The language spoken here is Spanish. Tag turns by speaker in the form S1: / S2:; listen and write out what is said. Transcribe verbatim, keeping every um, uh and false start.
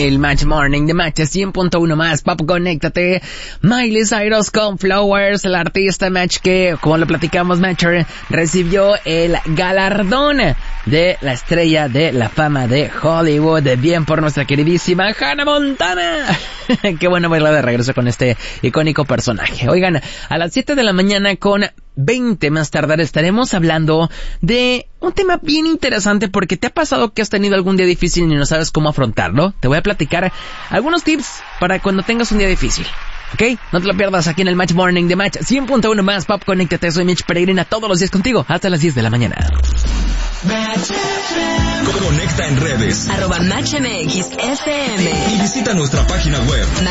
S1: el Match Morning de Match cien punto uno más. Pop, conéctate. Miley Cyrus con Flowers, el artista Match que, como lo platicamos, Matcher recibió el galardón de la estrella de la fama de Hollywood. Bien por nuestra queridísima Hannah Montana. Qué bueno verla de regreso con este icónico personaje. Oigan, a las siete de la mañana con veinte más tardar estaremos hablando de un tema bien interesante, porque te ha pasado que has tenido algún día difícil y no sabes cómo afrontarlo. Te voy a platicar algunos tips para cuando tengas un día difícil. ¿Ok? No te lo pierdas aquí en el Match Morning de Match cien punto uno más. Pop, conéctate. Soy Mitch Peregrina, todos los días contigo hasta las diez de la mañana.
S2: Conecta en redes
S3: arroba Match M X F M
S2: y visita nuestra página web